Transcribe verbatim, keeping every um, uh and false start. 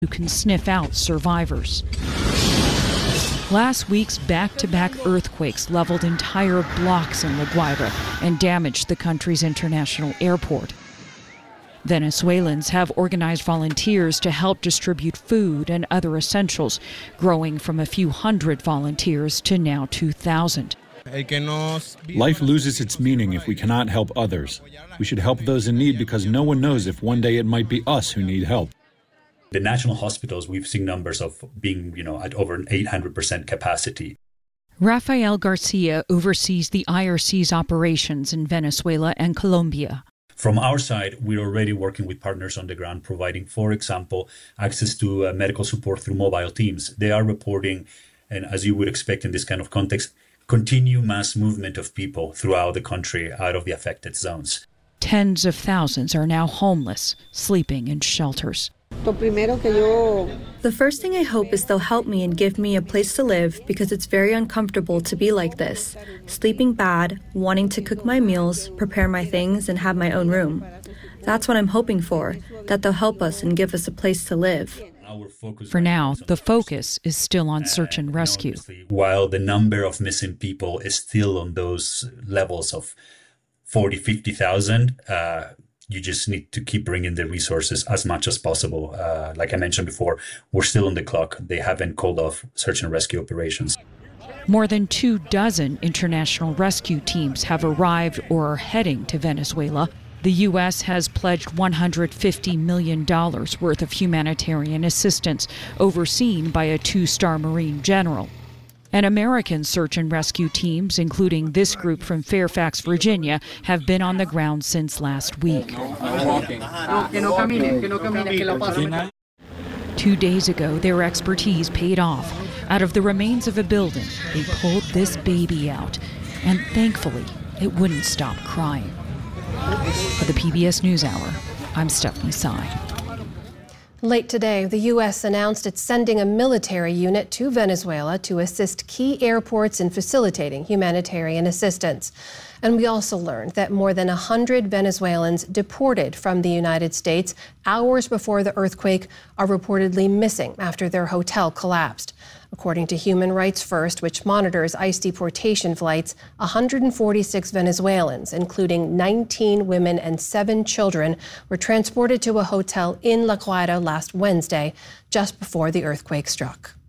who can sniff out survivors. Last week's back-to-back earthquakes leveled entire blocks in La Guaira and damaged the country's international airport. Venezuelans have organized volunteers to help distribute food and other essentials, growing from a few hundred volunteers to now two thousand. Life loses its meaning if we cannot help others. We should help those in need because no one knows if one day it might be us who need help. The national hospitals, we've seen numbers of being, you know, at over eight hundred percent capacity. Rafael Garcia oversees the I R C's operations in Venezuela and Colombia. From our side, we're already working with partners on the ground, providing, for example, access to uh, medical support through mobile teams. They are reporting, and as you would expect in this kind of context, continue mass movement of people throughout the country out of the affected zones. Tens of thousands are now homeless, sleeping in shelters. The first thing I hope is they'll help me and give me a place to live because it's very uncomfortable to be like this, sleeping bad, wanting to cook my meals, prepare my things, and have my own room. That's what I'm hoping for, that they'll help us and give us a place to live. For now, the focus is still on search and rescue. While the number of missing people is still on those levels of forty, fifty thousand, uh, you just need to keep bringing the resources as much as possible. Uh, like I mentioned before, we're still on the clock. They haven't called off search and rescue operations. More than two dozen international rescue teams have arrived or are heading to Venezuela. The U S has pledged one hundred fifty million dollars worth of humanitarian assistance, overseen by a two-star Marine general. And American search and rescue teams, including this group from Fairfax, Virginia, have been on the ground since last week. Two days ago, their expertise paid off. Out of the remains of a building, they pulled this baby out. And thankfully, it wouldn't stop crying. For the P B S NewsHour, I'm Stephanie Tsai. Late today, the U S announced it's sending a military unit to Venezuela to assist key airports in facilitating humanitarian assistance. And we also learned that more than one hundred Venezuelans deported from the United States hours before the earthquake are reportedly missing after their hotel collapsed. According to Human Rights First, which monitors ICE deportation flights, one hundred forty-six Venezuelans, including nineteen women and seven children, were transported to a hotel in La Guaira last Wednesday, just before the earthquake struck.